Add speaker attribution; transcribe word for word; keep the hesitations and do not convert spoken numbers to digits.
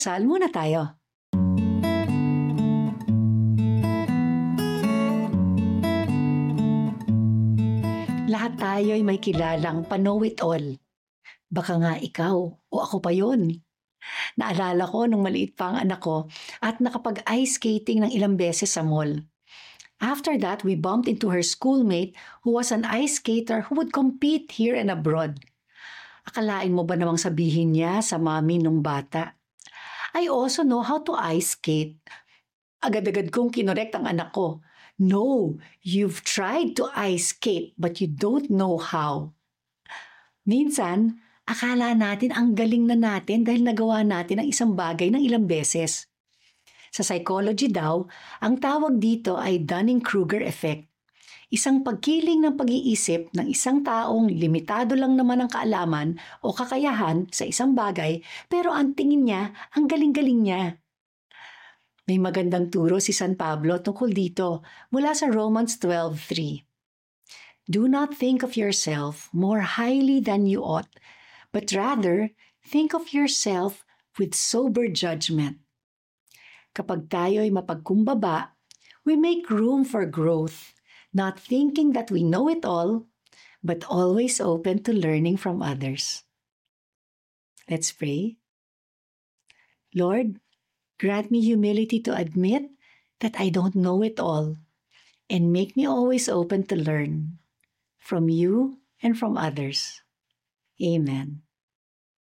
Speaker 1: Sal muna tayo. Lahat tayo ay may kilalang pa-know-it-all. Baka nga ikaw o ako pa yun. Naalala ko nung maliit pa ang anak ko at nakapag-ice skating ng ilang beses sa mall. After that, we bumped into her schoolmate who was an ice skater who would compete here and abroad. Akalain mo ba namang sabihin niya sa mami nung bata, I also know how to ice skate. Agad-agad kong kinorek ang anak ko. No, you've tried to ice skate but you don't know how. Minsan, akala natin ang galing na natin dahil nagawa natin ang isang bagay ng ilang beses. Sa psychology daw, ang tawag dito ay Dunning-Kruger effect. Isang pagkiling ng pag-iisip ng isang taong limitado lang naman ang kaalaman o kakayahan sa isang bagay pero ang tingin niya, ang galing-galing niya. May magandang turo si San Pablo tungkol dito mula sa Romans twelve three. Do not think of yourself more highly than you ought, but rather think of yourself with sober judgment. Kapag tayo'y mapagkumbaba, we make room for growth, not thinking that we know it all, but always open to learning from others. Let's pray. Lord, grant me humility to admit that I don't know it all, and make me always open to learn from you and from others. Amen.